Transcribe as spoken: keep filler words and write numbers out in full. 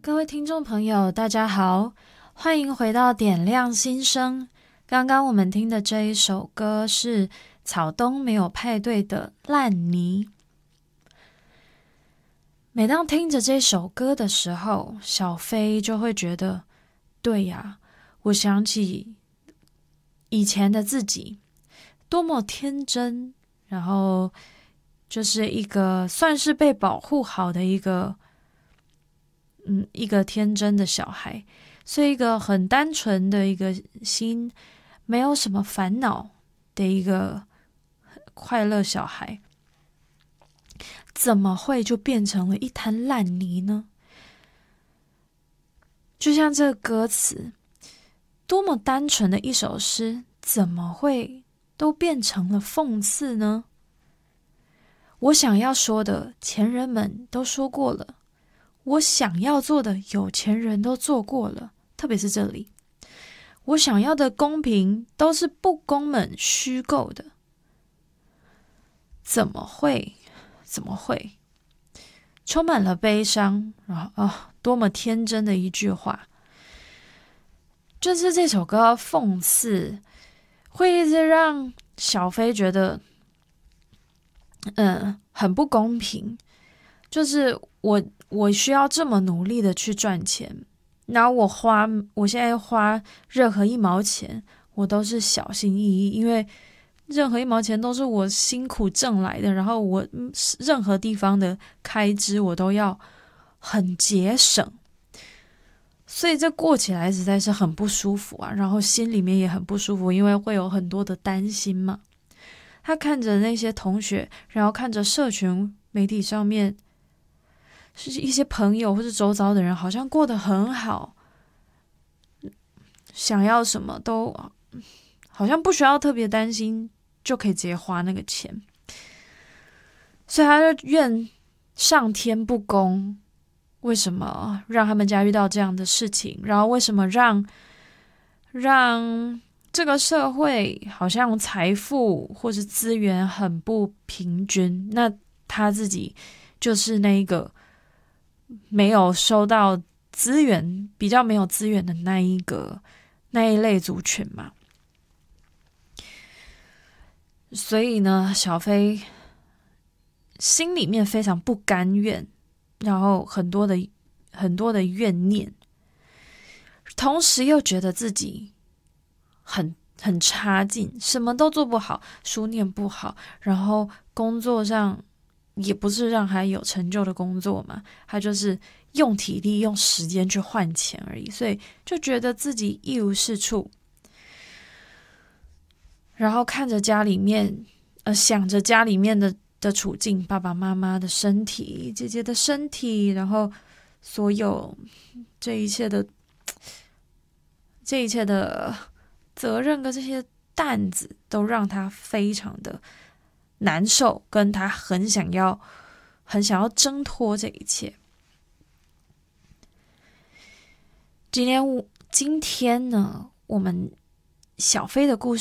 各位听众朋友，大家好，欢迎回到点亮心声。刚刚我们听的这一首歌是草东没有派对的烂泥。每当听着这首歌的时候，小飞就会觉得，对呀，我想起以前的自己，多么天真，然后就是一个算是被保护好的一个嗯，一个天真的小孩，是一个很单纯的一个心，没有什么烦恼的一个快乐小孩，怎么会就变成了一滩烂泥呢？就像这个歌词，多么单纯的一首诗，怎么会都变成了讽刺呢？我想要说的，前人们都说过了。我想要做的，有钱人都做过了，特别是这里，我想要的公平都是不公们虚构的，怎么会？怎么会？充满了悲伤，然后啊、哦，多么天真的一句话！就是这首歌讽刺，会一直让小飞觉得，嗯，很不公平。就是我我需要这么努力的去赚钱，然后我花我现在花任何一毛钱，我都是小心翼翼，因为任何一毛钱都是我辛苦挣来的，然后我任何地方的开支我都要很节省，所以这过起来实在是很不舒服啊，然后心里面也很不舒服，因为会有很多的担心嘛。他看着那些同学，然后看着社群媒体上面是一些朋友或者周遭的人好像过得很好，想要什么都好像不需要特别担心，就可以直接花那个钱，所以他就怨上天不公，为什么让他们家遇到这样的事情，然后为什么让让这个社会好像财富或是资源很不平均，那他自己就是那个没有收到资源，比较没有资源的那一个那一类族群嘛。所以呢，小飞心里面非常不甘愿，然后很多的很多的怨念，同时又觉得自己很很差劲，什么都做不好，书念不好，然后工作上也不是让他有成就的工作嘛，他就是用体力用时间去换钱而已，所以就觉得自己一无是处，然后看着家里面呃想着家里面的的处境，爸爸妈妈的身体，姐姐的身体，然后所有这一切的这一切的责任跟这些担子都让他非常的难受，跟他很想要很想要挣脱这一切。今天今天呢，我们小飞的故事